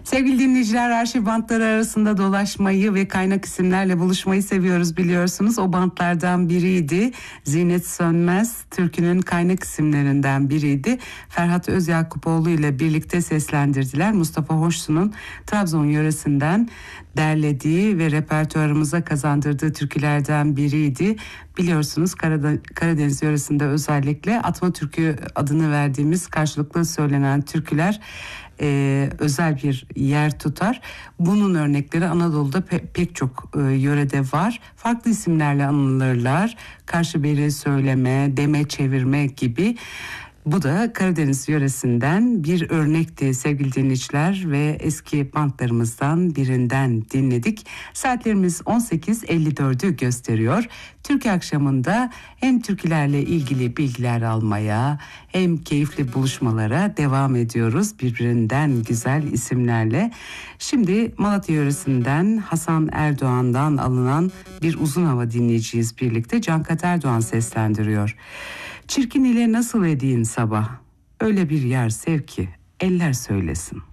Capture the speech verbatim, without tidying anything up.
Sevgili dinleyiciler, arşiv bantları arasında dolaşmayı ve kaynak isimlerle buluşmayı seviyoruz biliyorsunuz. O bantlardan biriydi. Zinet Sönmez türkünün kaynak isimlerinden biriydi. Ferhat Özyakupoğlu ile birlikte seslendirdiler. Mustafa Hoşsu'nun Trabzon yöresinden derlediği ve repertuarımıza kazandırdığı türkülerden biriydi. Biliyorsunuz Karadeniz yöresinde özellikle Atma Türkü adını verdiğimiz karşılıklı söylenen türküler e, özel bir yer tutar. Bunun örnekleri Anadolu'da pe- pek çok e, yörede var. Farklı isimlerle anılırlar. Karşı beri söyleme, deme çevirme gibi. Bu da Karadeniz yöresinden bir örnekti sevgili dinleyiciler ve eski bantlarımızdan birinden dinledik. Saatlerimiz on sekiz elli dördü gösteriyor. Türkiye akşamında hem türkülerle ilgili bilgiler almaya hem keyifli buluşmalara devam ediyoruz birbirinden güzel isimlerle. Şimdi Malatya yöresinden Hasan Erdoğan'dan alınan bir uzun hava dinleyeceğiz birlikte. Cankat Erdoğan seslendiriyor. Çirkin ile nasıl edeyim sabah, öyle bir yer sev ki eller söylesin.